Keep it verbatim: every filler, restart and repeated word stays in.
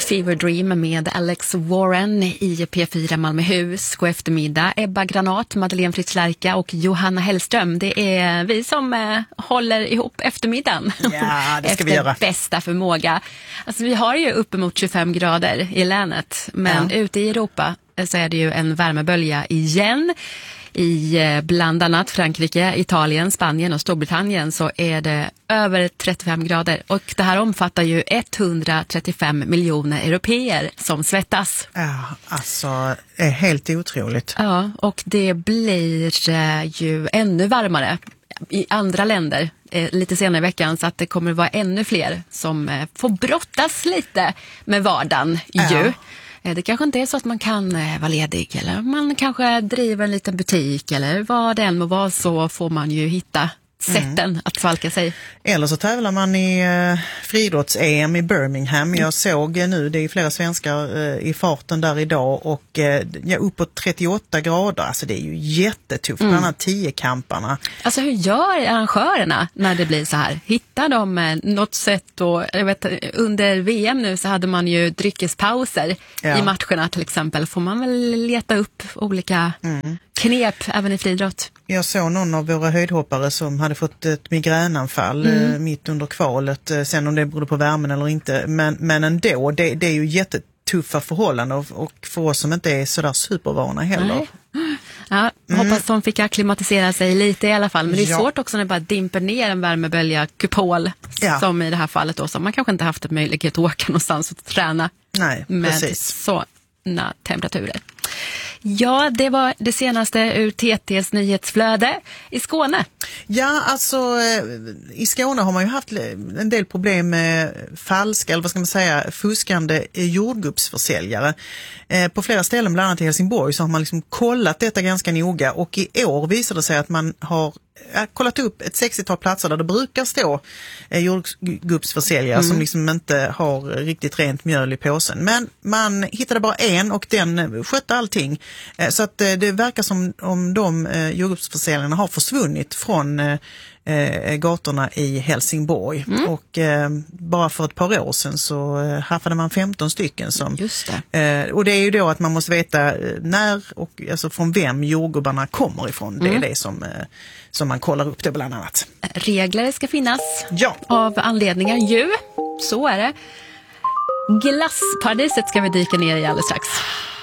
Fever Dream med Alex Warren i P fyra Malmöhus. God eftermiddag. Ebba Granat, Madeleine Fritz Lärka och Johanna Hellström. Det är vi som eh, håller ihop eftermiddagen. Ja, det ska efter vi göra. bästa förmåga. Alltså, vi har ju uppemot tjugofem grader i länet. Men ja. Ute i Europa så är det ju en värmebölja igen. I bland annat Frankrike, Italien, Spanien och Storbritannien så är det över trettiofem grader. Och det här omfattar ju etthundratrettiofem miljoner europeer som svettas. Ja, alltså det är helt otroligt. Ja, och det blir ju ännu varmare i andra länder lite senare i veckan, så att det kommer vara ännu fler som får brottas lite med vardagen ju. Ja. Det kanske inte är så att man kan vara ledig, eller man kanske driver en liten butik, eller vad det än må vara, så får man ju hitta sätten mm. att falka sig. Eller så tävlar man i eh, friidrotts-E M i Birmingham. Jag såg eh, nu, det är flera svenskar eh, i farten där idag, och eh, ja, uppåt trettioåtta grader. Alltså det är ju jättetufft, mm. bland annat tiokamparna. Alltså hur gör arrangörerna när det blir så här? Hittar de eh, något sätt? Och, jag vet, under V M nu så hade man ju dryckespauser ja. i matcherna till exempel. Får man väl leta upp olika mm. knep även i friidrott? Jag såg någon av våra höjdhoppare som hade fått ett migränanfall mm. eh, mitt under kvalet. Eh, sen om det berodde på värmen eller inte. Men, men ändå, det, det är ju jättetuffa förhållanden. Och, och för oss som inte är sådär supervana heller. Nej. Ja, mm. hoppas de fick akklimatisera sig lite i alla fall. Men det är ja. svårt också när det bara dimper ner en värmebölja kupol. Ja. Som i det här fallet då. Så man kanske inte haft en möjlighet att åka någonstans och träna. Nej, med precis. sådana temperaturer. Ja, det var det senaste ur T T:s nyhetsflöde i Skåne. Ja, alltså i Skåne har man ju haft en del problem med falska, eller vad ska man säga, fuskande jordgubbsförsäljare. På flera ställen, bland annat i Helsingborg, så har man liksom kollat detta ganska noga, och i år visar det sig att man har kollat upp ett sextiotal platser där det brukar stå jordgubbsförsäljare mm. som liksom inte har riktigt rent mjöl i påsen. Men man hittade bara en, och den skötte allting. Så att det verkar som om de jordgubbsförsäljarna har försvunnit från eh, gatorna i Helsingborg. Mm. Och eh, bara för ett par år sedan så eh, haffade man femton stycken. Som, Just det. Eh, och det är ju då att man måste veta när och alltså från vem jordgubbarna kommer ifrån. Mm. Det är det som, eh, som man kollar upp det bland annat. Regler ska finnas ja. av anledningar ju. Så är det. Glassparadiset ska vi dyka ner i alldeles strax.